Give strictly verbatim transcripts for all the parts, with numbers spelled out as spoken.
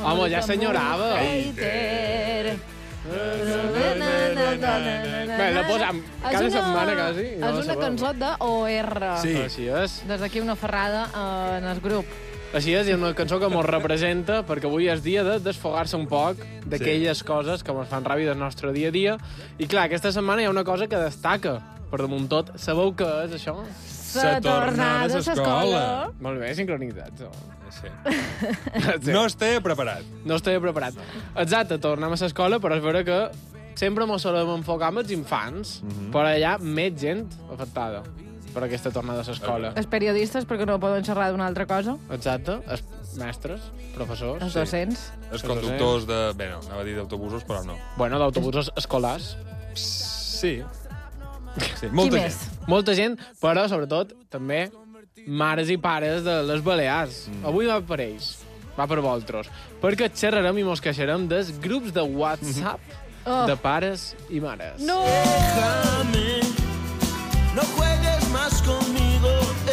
Home, ja s'enyorava. Hater. Bé, la posam cada setmana, quasi. i no És la una sabem. cançó d'O R. Sí. Així és. Des d'aquí una ferrada eh, en el grup. Així és, i és una cançó que ens representa, perquè avui és dia de desfogar-se un poc d'aquelles sí. coses que ens fan ràbia del nostre dia a dia. I clar, aquesta setmana hi ha una cosa que destaca per damunt tot. Sabeu què és, això? La tornada a l'escola. Molt bé, sincronitzats. Sí. Sí. No estic preparat. No estic preparat. Exacte, tornem a l'escola, però és vera que sempre mos solem enfocar amb els infants, mm -hmm. però hi ha més gent afectada per aquesta tornada a l'escola. Els periodistes, perquè no poden xerrar d'una altra cosa. Exacte, els mestres, professors. Els docents. Els conductors de... Bé, no, anava a dir d'autobusos, però no. Bueno, d'autobusos escolars. Sí. Sí, molta Qui gent. més? Molta gent, però sobretot també mares i pares de les Balears. Mm. Avui va per ells, va per vosaltres. Perquè xerrarem i mos queixarem dels grups de WhatsApp mm -hmm. Oh. de pares i mares. No! Déjame, no juegues más conmigo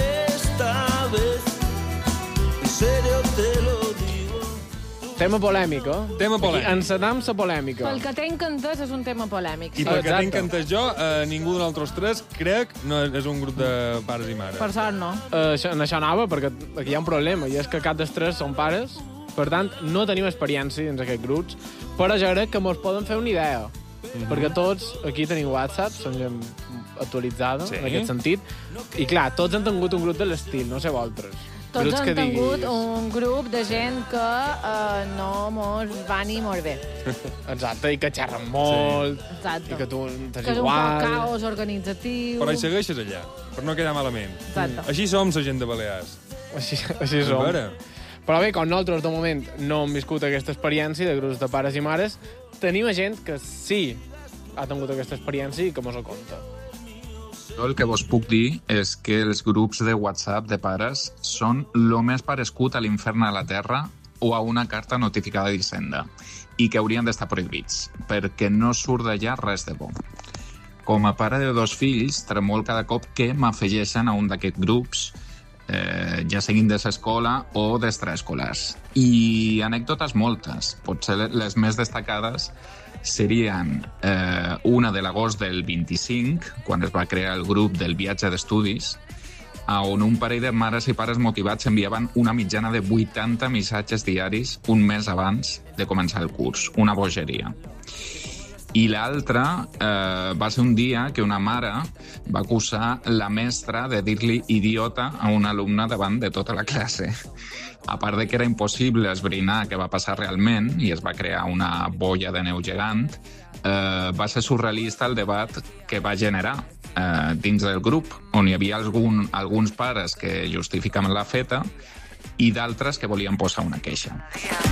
esta vez. En serio te lo digo. Tema polèmic, eh? Tema polèmic. Aquí encetam la polèmica. Pel que tinc entès és un tema polèmic. I Sí. pel que Exacte. tinc entès jo, eh, ningú de nosaltres tres, crec, no és un grup de pares i mares. Per sort, no. Uh, això, en això anava, perquè aquí hi ha un problema, i és que cap dels tres són pares, per tant, no tenim experiència dins aquests grups, però jo crec que mos poden fer una idea, mm -hmm. perquè tots aquí tenim WhatsApp, són gent actualitzada, Sí. en aquest sentit, i clar, tots han tingut un grup de l'estil, no sé vosaltres. Tots Grups han que tingut diguis... un grup de gent que uh, no mos va ni molt bé. Exacte, i que xerren molt, Exacte. i que tu t'és Que és un igual... poc caos organitzatiu. Però hi segueixes allà, per no quedar malament. Exacte. Així som la gent de Balears. Així, així som. A veure. Però bé, com nosaltres de moment no hem viscut aquesta experiència de grups de pares i mares, tenim gent que sí ha tingut aquesta experiència i que mos ho conta. Jo el que vos puc dir és que els grups de WhatsApp de pares són el més parescut a l'infern a la Terra o a una carta notificada d'Hisenda i que haurien d'estar prohibits, perquè no surt d'allà res de bo. Com a pare de dos fills, tremol cada cop que m'afegeixen a un d'aquests grups, eh, ja siguin de l'escola o d'extraescolars. I anècdotes moltes, potser les més destacades serien eh, una de l'agost del vint-i-cinc, quan es va crear el grup del viatge d'estudis, on un parell de mares i pares motivats enviaven una mitjana de vuitanta missatges diaris un mes abans de començar el curs. Una bogeria. I l'altra eh, va ser un dia que una mare va acusar la mestra de dir-li idiota a un alumne davant de tota la classe. A part de que era impossible esbrinar què va passar realment i es va crear una bolla de neu gegant, eh, va ser surrealista el debat que va generar eh, dins del grup, on hi havia algun, alguns pares que justificaven la feta i d'altres que volien posar una queixa.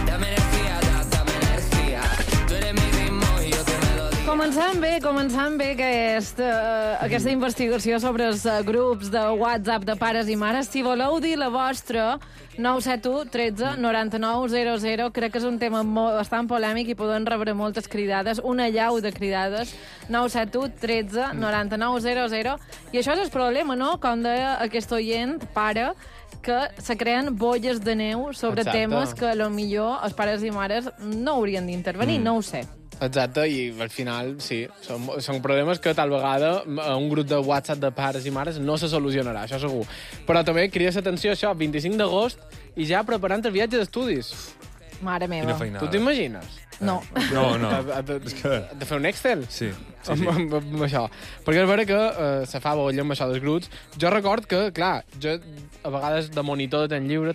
Començant bé, començant bé aquesta, aquesta investigació sobre els uh, grups de WhatsApp de pares i mares. Si voleu dir la vostra, nou set u tretze noranta-nou zero zero. Crec que és un tema molt, bastant polèmic i poden rebre moltes cridades, una llau de cridades. nou set u tretze noranta-nou zero zero. I això és el problema, no? Com deia aquest oient, pare, que se creen bolles de neu sobre Exacte. temes que potser els pares i mares no haurien d'intervenir, mm. no ho sé. Exacte, i al final, sí, són, són problemes que tal vegada a un grup de WhatsApp de pares i mares no se solucionarà, això segur. Però també crides atenció a això, vint-i-cinc d'agost, i ja preparant el viatge d'estudis. Mare meva. Quina feinada. Tu t'imagines? No. No, no. De, de, És que... de fer un Excel? Sí, sí, Amb, sí. amb, amb això. Perquè és vera que eh, se fa bolla amb això dels grups. Jo record que, clar, jo a vegades de monitor de temps lliure